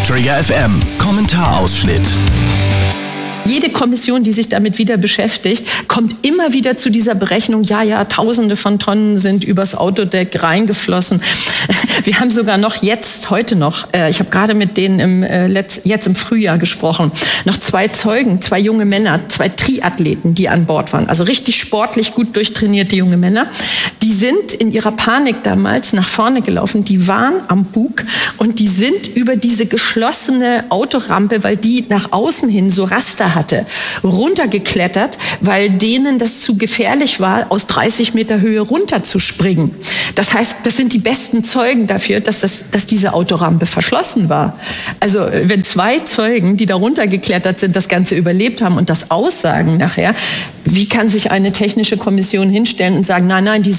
Trigger FM Kommentarausschnitt. Jede Kommission, die sich damit wieder beschäftigt, kommt immer wieder zu dieser Berechnung, ja, Tausende von Tonnen sind übers Autodeck reingeflossen. Wir haben sogar noch heute noch, ich habe gerade mit denen jetzt im Frühjahr gesprochen, noch 2 Zeugen, 2 junge Männer, 2 Triathleten, die an Bord waren. Also richtig sportlich, gut durchtrainierte junge Männer. Die sind in ihrer Panik damals nach vorne gelaufen, die waren am Bug und die sind über diese geschlossene Autorampe, weil die nach außen hin so Raster hatte, runtergeklettert, weil denen das zu gefährlich war, aus 30 Meter Höhe runterzuspringen. Das heißt, das sind die besten Zeugen dafür, dass diese Autorampe verschlossen war. Also wenn 2 Zeugen, die da runtergeklettert sind, das Ganze überlebt haben und das aussagen nachher, wie kann sich eine technische Kommission hinstellen und sagen, nein, die